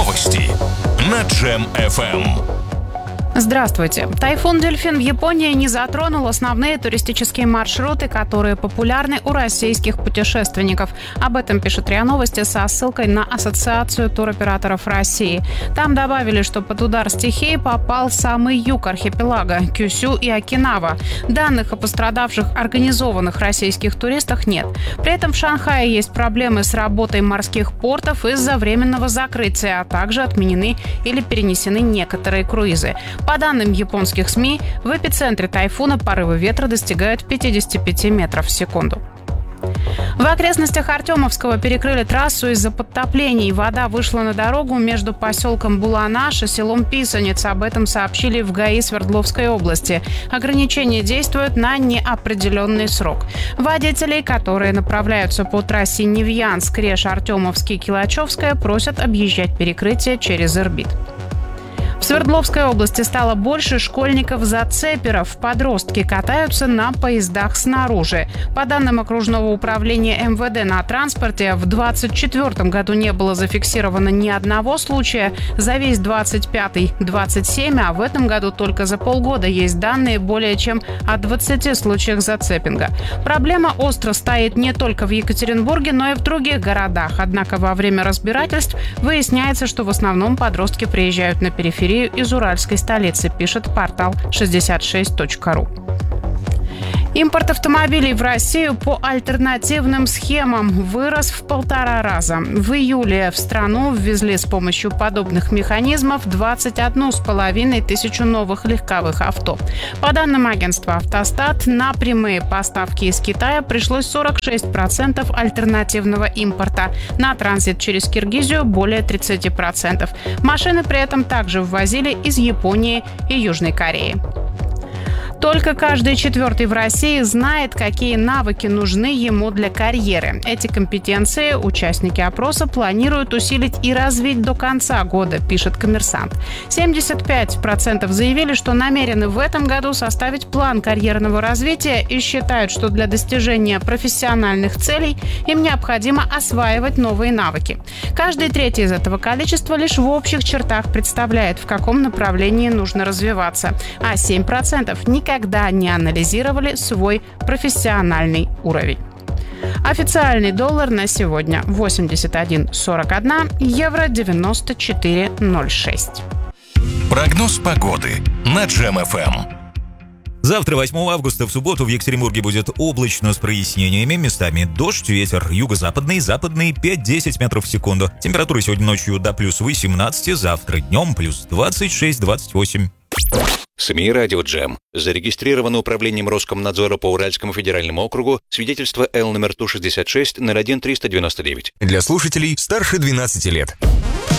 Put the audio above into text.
Новости на Джем FM. Здравствуйте. Тайфун «Дельфин» в Японии не затронул основные туристические маршруты, которые популярны у российских путешественников. Об этом пишет РИА Новости со ссылкой на Ассоциацию туроператоров России. Там добавили, что под удар стихии попал самый юг архипелага – Кюсю и Окинава. Данных о пострадавших организованных российских туристах нет. При этом в Шанхае есть проблемы с работой морских портов из-за временного закрытия, а также отменены или перенесены некоторые круизы. По данным японских СМИ, в эпицентре тайфуна порывы ветра достигают 55 метров в секунду. В окрестностях Артемовского перекрыли трассу из-за подтоплений. Вода вышла на дорогу между поселком Буланаш и селом Писанец. Об этом сообщили в ГАИ Свердловской области. Ограничения действуют на неопределенный срок. Водителей, которые направляются по трассе Невьянск, Реж, Артемовский, Килачевская, просят объезжать перекрытие через Ирбит. В Свердловской области стало больше школьников-зацеперов. Подростки катаются на поездах снаружи. По данным окружного управления МВД на транспорте, в 2024 году не было зафиксировано ни одного случая. За весь 25-й – 27, а в этом году только за полгода есть данные более чем о 20 случаях зацепинга. Проблема остро стоит не только в Екатеринбурге, но и в других городах. Однако во время разбирательств выясняется, что в основном подростки приезжают на периферию из уральской столицы, пишет портал 66.ru. Импорт автомобилей в Россию по альтернативным схемам вырос в 1,5 раза. В июле в страну ввезли с помощью подобных механизмов 21,5 тысячи новых легковых авто. По данным агентства «Автостат», на прямые поставки из Китая пришлось 46% альтернативного импорта. На транзит через Киргизию более 30%. Машины при этом также ввозили из Японии и Южной Кореи. Только каждый четвертый в России знает, какие навыки нужны ему для карьеры. Эти компетенции участники опроса планируют усилить и развить до конца года, пишет «Коммерсант». 75% заявили, что намерены в этом году составить план карьерного развития и считают, что для достижения профессиональных целей им необходимо осваивать новые навыки. Каждый третий из этого количества лишь в общих чертах представляет, в каком направлении нужно развиваться, а 7% никогда не анализировали свой профессиональный уровень. Официальный доллар на сегодня 81,41, евро 94,06. Прогноз погоды на Джем FM. Завтра, 8 августа, в субботу в Екатеринбурге будет облачно с прояснениями, местами дождь, ветер юго-западный, западный 5-10 метров в секунду. Температура сегодня ночью до плюс 18, завтра днем плюс 26-28. СМИ «Радио Джем». Зарегистрировано управлением Роскомнадзора по Уральскому федеральному округу свидетельство Л номер Ту-66 01-399. Для слушателей старше 12 лет.